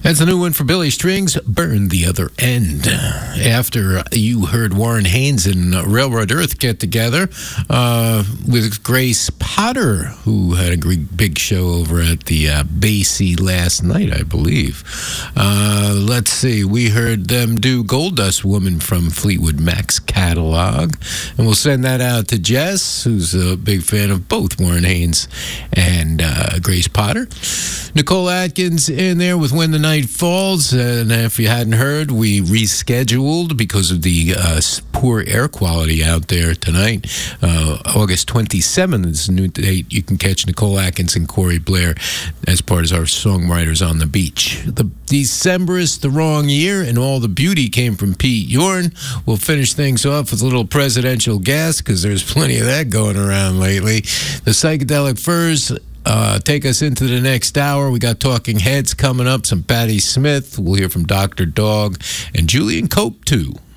That's a new one for Billy Strings, Burn the Other End. After you heard Warren Haynes and Railroad Earth get together with Grace Potter, who had a big show over at the Basie last night, I believe. Let's see, we heard them do Gold Dust Woman from Fleetwood Mac's catalog. And we'll send that out to Jess, who's a big fan of both Warren Haynes and Grace Potter. Nicole Atkins in there with When the Night Falls, and if you hadn't heard, we rescheduled because of the poor air quality out there tonight. August 27th is the new date. You can catch Nicole Atkins and Corey Blair as part of our Songwriters on the Beach. The December is the wrong year, and all the beauty came from Pete Yorn. We'll finish things off with a little presidential gas, because there's plenty of that going around lately. The Psychedelic Furs take us into the next hour. We got Talking Heads coming up, some Patti Smith. We'll hear from Dr. Dog and Julian Cope, too.